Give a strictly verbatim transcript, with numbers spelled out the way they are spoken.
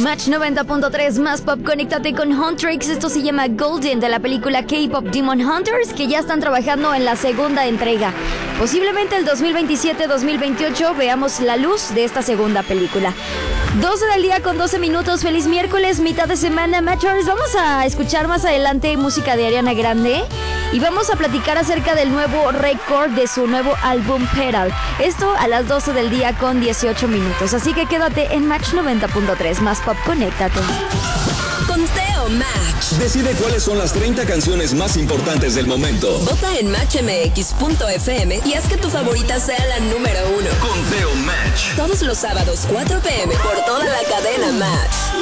Match noventa punto tres, más pop, conéctate con Huntrix. Esto se llama Golden, de la película K-Pop Demon Hunters, que ya están trabajando en la segunda entrega. Posiblemente el dos mil veintisiete dos mil veintiocho veamos la luz de esta segunda película. doce del día con doce minutos, feliz miércoles, mitad de semana, Matchers. Vamos a escuchar más adelante música de Ariana Grande y vamos a platicar acerca del nuevo récord de su nuevo álbum Pedal. Esto a las doce del día con dieciocho minutos, así que quédate en Match noventa punto tres, más pop, conéctate. Conteo Match. Decide cuáles son las treinta canciones más importantes del momento. Vota en match m x punto f m y haz que tu favorita sea la número uno. Conteo Match. Todos los sábados, cuatro p m por toda la cadena Match.